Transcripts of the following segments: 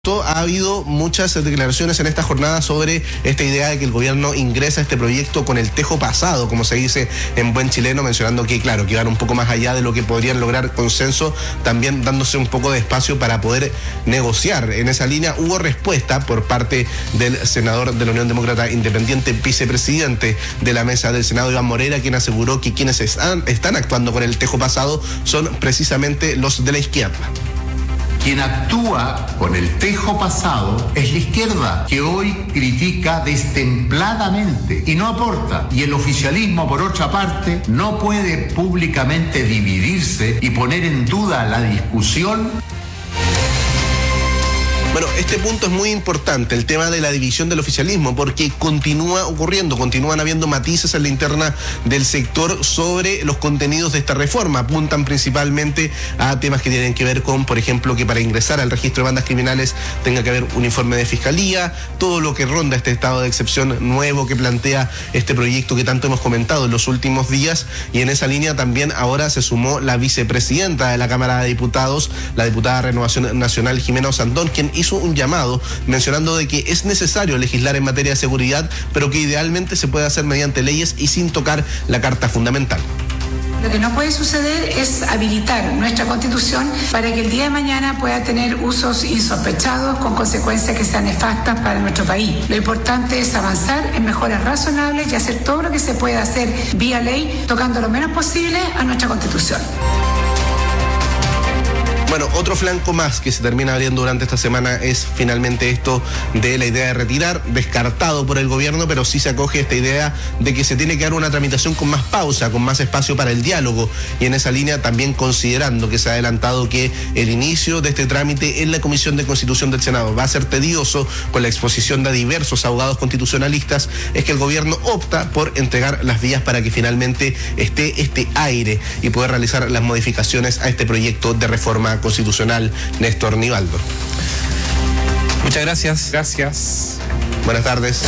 Ha habido muchas declaraciones en esta jornada sobre esta idea de que el gobierno ingresa a este proyecto con el tejo pasado, como se dice en buen chileno, mencionando que, claro, que van un poco más allá de lo que podrían lograr consenso, también dándose un poco de espacio para poder negociar. En esa línea hubo respuesta por parte del senador de la Unión Demócrata Independiente, vicepresidente de la mesa del Senado, Iván Moreira, quien aseguró que quienes están actuando con el tejo pasado son precisamente los de la izquierda. Quien actúa con el tejo pasado es la izquierda, que hoy critica destempladamente y no aporta. Y el oficialismo, por otra parte, no puede públicamente dividirse y poner en duda la discusión. Bueno, este punto es muy importante, el tema de la división del oficialismo, porque continúa ocurriendo, continúan habiendo matices en la interna del sector sobre los contenidos de esta reforma. Apuntan principalmente a temas que tienen que ver con, por ejemplo, que para ingresar al registro de bandas criminales tenga que haber un informe de fiscalía, todo lo que ronda este estado de excepción nuevo que plantea este proyecto que tanto hemos comentado en los últimos días. Y en esa línea también ahora se sumó la vicepresidenta de la Cámara de Diputados, la diputada de Renovación Nacional, Jimena Osandón, quien hizo un llamado mencionando de que es necesario legislar en materia de seguridad, pero que idealmente se puede hacer mediante leyes y sin tocar la Carta Fundamental. Lo que no puede suceder es habilitar nuestra Constitución para que el día de mañana pueda tener usos insospechados con consecuencias que sean nefastas para nuestro país. Lo importante es avanzar en mejoras razonables y hacer todo lo que se pueda hacer vía ley, tocando lo menos posible a nuestra Constitución. Bueno, otro flanco más que se termina abriendo durante esta semana es finalmente esto de la idea de retirar, descartado por el gobierno, pero sí se acoge esta idea de que se tiene que dar una tramitación con más pausa, con más espacio para el diálogo, y en esa línea también considerando que se ha adelantado que el inicio de este trámite en la Comisión de Constitución del Senado va a ser tedioso con la exposición de diversos abogados constitucionalistas, es que el gobierno opta por entregar las vías para que finalmente esté este aire y poder realizar las modificaciones a este proyecto de reforma constitucional. Néstor Nivaldo. Muchas gracias. Gracias. Buenas tardes.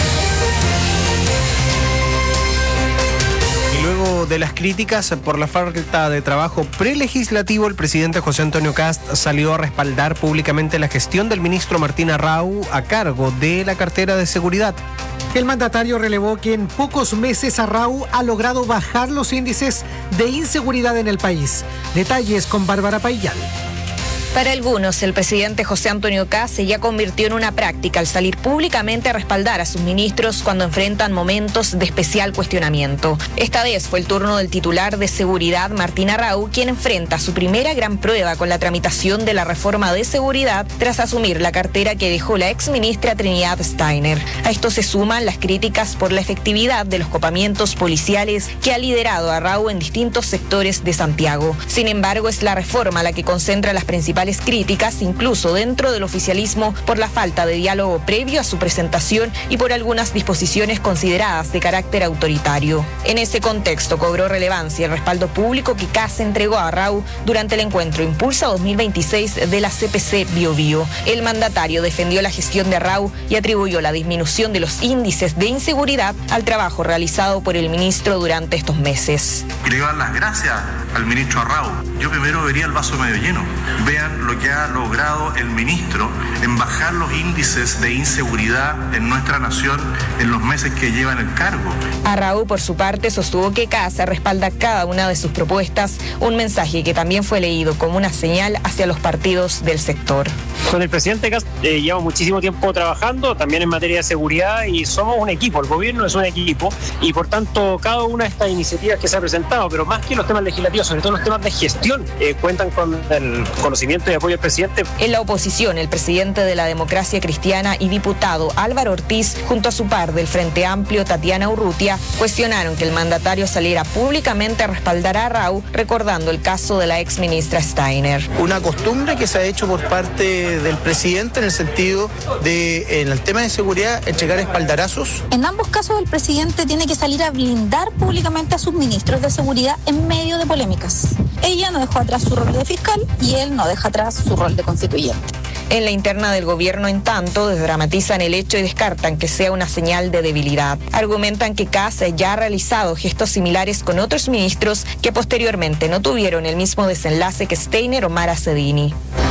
Y luego de las críticas por la falta de trabajo prelegislativo, el presidente José Antonio Kast salió a respaldar públicamente la gestión del ministro Martín Arrau a cargo de la cartera de seguridad. El mandatario relevó que en pocos meses Arrau ha logrado bajar los índices de inseguridad en el país. Detalles con Bárbara Paillán. Para algunos, el presidente José Antonio Kast se ya convirtió en una práctica al salir públicamente a respaldar a sus ministros cuando enfrentan momentos de especial cuestionamiento. Esta vez fue el turno del titular de Seguridad, Martín Arrau, quien enfrenta su primera gran prueba con la tramitación de la reforma de seguridad tras asumir la cartera que dejó la exministra Trinidad Steiner. A esto se suman las críticas por la efectividad de los copamientos policiales que ha liderado Arrau en distintos sectores de Santiago. Sin embargo, es la reforma la que concentra las principales críticas, incluso dentro del oficialismo, por la falta de diálogo previo a su presentación y por algunas disposiciones consideradas de carácter autoritario. En ese contexto cobró relevancia el respaldo público que Kast entregó a Arrau durante el encuentro Impulsa 2026 de la CPC Bio Bio. El mandatario defendió la gestión de Arrau y atribuyó la disminución de los índices de inseguridad al trabajo realizado por el ministro durante estos meses. Quiero dar las gracias al ministro Arrau. Yo primero vería el vaso medio lleno. Vean lo que ha logrado el ministro en bajar los índices de inseguridad en nuestra nación en los meses que lleva en el cargo. Arrau, por su parte, sostuvo que Kast respalda cada una de sus propuestas, un mensaje que también fue leído como una señal hacia los partidos del sector. Con el presidente Kast llevamos muchísimo tiempo trabajando, también en materia de seguridad, y somos un equipo, el gobierno es un equipo, y por tanto cada una de estas iniciativas que se ha presentado, pero más que los temas legislativos, sobre todo los temas de gestión, cuentan con el conocimiento y apoyo del presidente. En la oposición, el presidente de la Democracia Cristiana y diputado Álvaro Ortiz, junto a su par del Frente Amplio, Tatiana Urrutia, cuestionaron que el mandatario saliera públicamente a respaldar a Arrau, recordando el caso de la exministra Steiner. Una costumbre que se ha hecho por parte del presidente en el sentido de, en el tema de seguridad, entregar espaldarazos. En ambos casos, el presidente tiene que salir a blindar públicamente a sus ministros de seguridad en medio de polémicas. Ella no dejó atrás su rol de fiscal y él no deja atrás su rol de constituyente. En la interna del gobierno, en tanto, desdramatizan el hecho y descartan que sea una señal de debilidad. Argumentan que Kast ya ha realizado gestos similares con otros ministros que posteriormente no tuvieron el mismo desenlace que Steiner o Mara Cedini.